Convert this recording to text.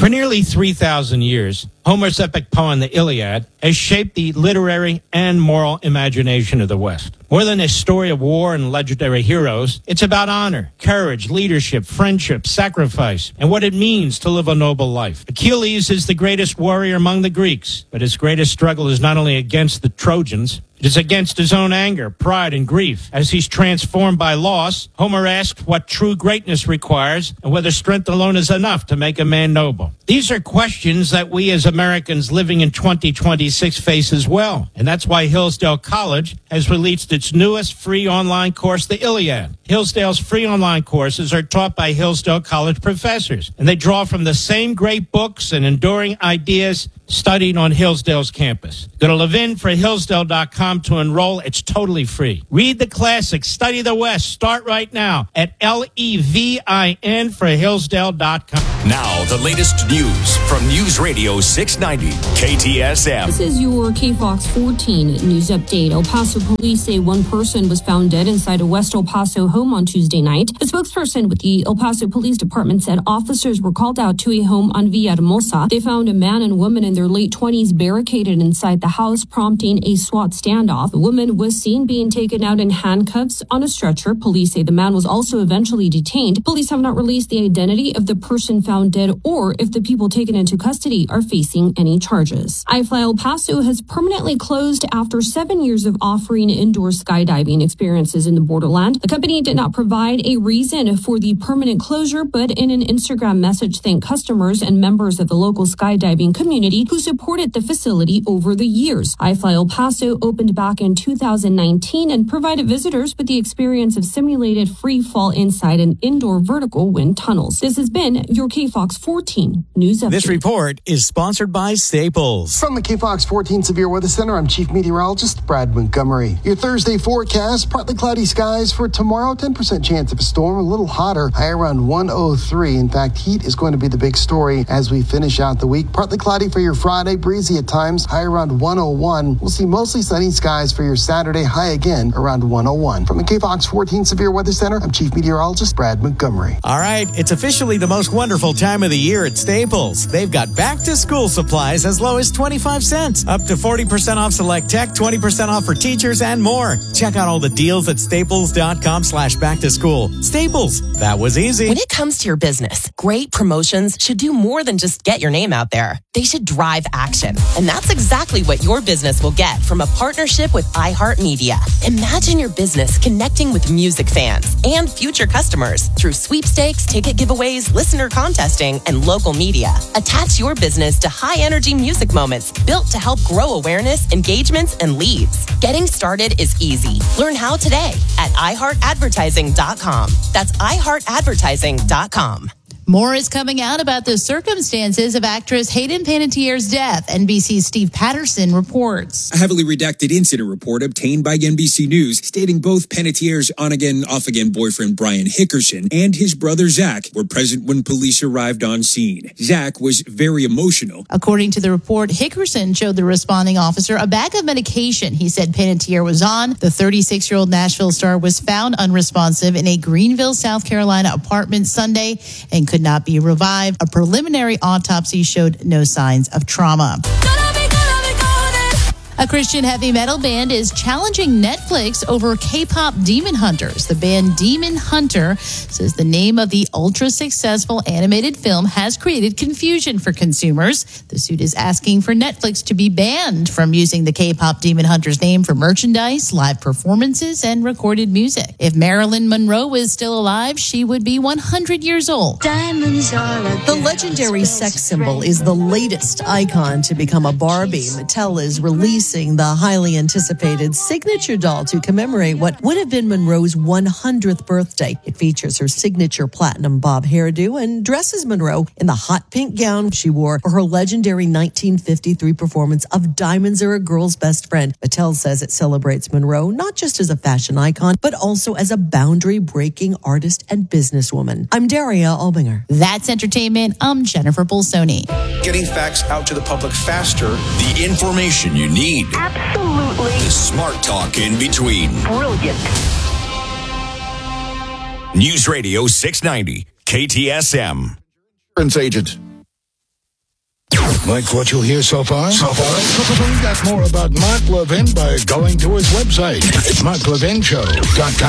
For nearly 3,000 years, Homer's epic poem, the Iliad, has shaped the literary and moral imagination of the West. More than a story of war and legendary heroes, it's about honor, courage, leadership, friendship, sacrifice, and what it means to live a noble life. Achilles is the greatest warrior among the Greeks, but his greatest struggle is not only against the Trojans, it is against his own anger, pride, and grief. As he's transformed by loss, Homer asks what true greatness requires and whether strength alone is enough to make a man noble. These are questions that we as Americans living in 2026 face as well. And that's why Hillsdale College has released its newest free online course, the Iliad. Hillsdale's free online courses are taught by Hillsdale College professors, and they draw from the same great books and enduring ideas studied on Hillsdale's campus. Go to levinforhillsdale.com to enroll. It's totally free. Read the classics, study the West. Start right now at LEVIN for Hillsdale.com. Now, the latest news from News Radio 690 KTSM. This is your KFOX 14 news update. El Paso police say one person was found dead inside a West El Paso home on Tuesday night. A spokesperson with the El Paso Police Department said officers were called out to a home on Villahermosa. They found a man and woman in their late 20s barricaded inside the house, prompting a SWAT standoff. The woman was seen being taken out in handcuffs on a stretcher. Police say the man was also eventually detained. Police have not released the identity of the person found dead or if the people taken into custody are facing any charges. iFly El Paso has permanently closed after 7 years of offering indoor skydiving experiences in the borderland. The company did not provide a reason for the permanent closure, but in an Instagram message thanked customers and members of the local skydiving community who supported the facility over the years. iFly El Paso opened back in 2019 and provided visitors with the experience of simulated free fall inside an indoor vertical wind tunnels. This has been your KFOX 14 news update. This report is sponsored by Staples. From the KFOX 14 Severe Weather Center, I'm Chief Meteorologist Brad Montgomery. Your Thursday forecast, partly cloudy skies for tomorrow, 10% chance of a storm, a little hotter, high around 103. In fact, heat is going to be the big story as we finish out the week. Partly cloudy for your Friday, breezy at times, high around 101. We'll see mostly sunny skies for your Saturday, high again around 101. From the KFOX 14 Severe Weather Center, I'm Chief Meteorologist Brad Montgomery. All right, it's officially the most wonderful time of the year at Staples. They've got back-to-school supplies as low as 25 cents, up to 40% off select tech, 20% off for teachers, and more. Check out all the deals at staples.com/back-to-school. Staples, that was easy. When it comes to your business, great promotions should do more than just get your name out there. They should drive action. And that's exactly what your business will get from a partnership with iHeartMedia. Imagine your business connecting with music fans and future customers through sweepstakes, ticket giveaways, listener contesting, and local media. Attach your business to high-energy music moments built to help grow awareness, engagements, and leads. Getting started is easy. Learn how today at iHeartAdvertising.com. That's iHeartAdvertising.com. More is coming out about the circumstances of actress Hayden Panettiere's death. NBC's Steve Patterson reports. A heavily redacted incident report obtained by NBC News stating both Panettiere's on-again, off-again boyfriend Brian Hickerson and his brother Zach were present when police arrived on scene. Zach was very emotional. According to the report, Hickerson showed the responding officer a bag of medication he said Panettiere was on. The 36-year-old Nashville star was found unresponsive in a Greenville, South Carolina apartment Sunday and could not be revived. A preliminary autopsy showed no signs of trauma. A Christian heavy metal band is challenging Netflix over K-pop Demon Hunters. The band Demon Hunter says the name of the ultra-successful animated film has created confusion for consumers. The suit is asking for Netflix to be banned from using the K-pop Demon Hunters name for merchandise, live performances, and recorded music. If Marilyn Monroe was still alive, she would be 100 years old. The legendary sex symbol is the latest icon to become a Barbie. Mattel is releasing the highly anticipated signature doll to commemorate what would have been Monroe's 100th birthday. It features her signature platinum bob hairdo and dresses Monroe in the hot pink gown she wore for her legendary 1953 performance of Diamonds Are a Girl's Best Friend. Mattel says it celebrates Monroe not just as a fashion icon, but also as a boundary-breaking artist and businesswoman. I'm Daria Albinger. That's entertainment. I'm Jennifer Bolsoni. Getting facts out to the public faster. The information you need. Absolutely. The smart talk in between. Brilliant. News Radio 690 KTSM. Insurance agent. Like what you hear so far? Find out more about Mark Levin by going to his website, marklevinshow.com.